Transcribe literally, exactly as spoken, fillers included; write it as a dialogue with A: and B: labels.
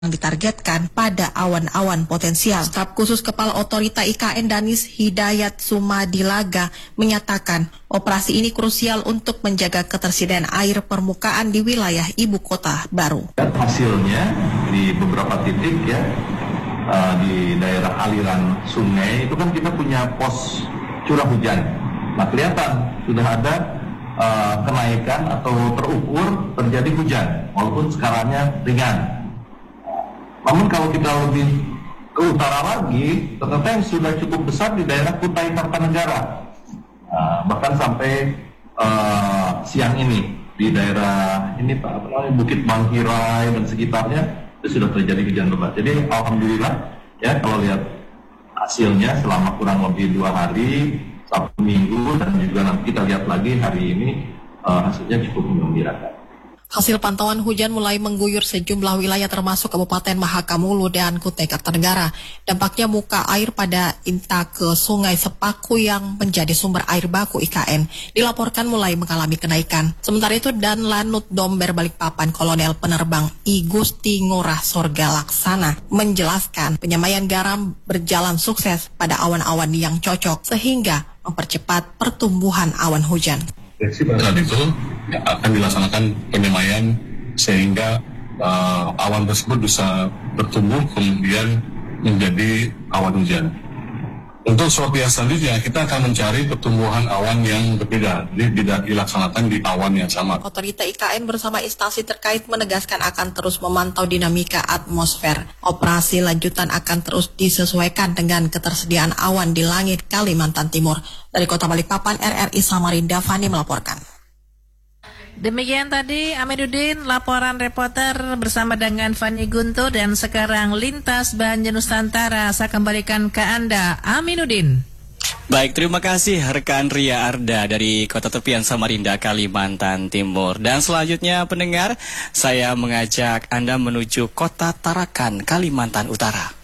A: yang ditargetkan pada awan-awan potensial. Staf khusus Kepala Otorita I K N Danis Hidayat Sumadilaga menyatakan operasi ini krusial untuk menjaga ketersediaan air permukaan di wilayah ibu kota baru.
B: Hasilnya di beberapa titik ya, uh, di daerah aliran sungai itu kan kita punya pos curah hujan. Nah kelihatan sudah ada uh, kenaikan atau terukur terjadi hujan walaupun skalanya ringan. Namun kalau kita lebih ke utara lagi, ternyata yang sudah cukup besar di daerah Kutai Kartanegara. Nah, bahkan sampai uh, siang ini di daerah ini Pak, apa namanya, Bukit Bangkirai dan sekitarnya itu sudah terjadi hujan lebat. Jadi alhamdulillah ya kalau lihat hasilnya selama kurang lebih dua hari, satu minggu dan juga nanti kita lihat lagi hari ini uh, hasilnya cukup menggembirakan.
A: Hasil pantauan hujan mulai mengguyur sejumlah wilayah termasuk Kabupaten Mahakamulu dan Kutai Kartanegara. Dampaknya muka air pada intake Sungai Sepaku yang menjadi sumber air baku I K N dilaporkan mulai mengalami kenaikan. Sementara itu Dan Lanut Domber Balikpapan Kolonel Penerbang I Gusti Ngurah Sorga Laksana menjelaskan penyamaian garam berjalan sukses pada awan-awan yang cocok sehingga mempercepat pertumbuhan awan hujan.
C: Saat itu akan dilaksanakan penyemaian sehingga uh, awan tersebut bisa bertumbuh kemudian menjadi awan hujan. Untuk suatu yang selanjutnya kita akan mencari pertumbuhan awan yang berbeda, jadi tidak dilaksanakan di awan yang sama.
A: Otorita I K N bersama instansi terkait menegaskan akan terus memantau dinamika atmosfer. Operasi lanjutan akan terus disesuaikan dengan ketersediaan awan di langit Kalimantan Timur. Dari Kota Balikpapan, R R I Samarinda Fani melaporkan.
D: Demikian tadi Aminuddin laporan reporter bersama dengan Fani Guntur, dan sekarang lintas Banjar Nusantara saya kembalikan ke Anda, Aminuddin.
E: Baik, terima kasih rekan Ria Arda dari Kota Tepian Samarinda, Kalimantan Timur. Dan selanjutnya pendengar, saya mengajak Anda menuju Kota Tarakan, Kalimantan Utara.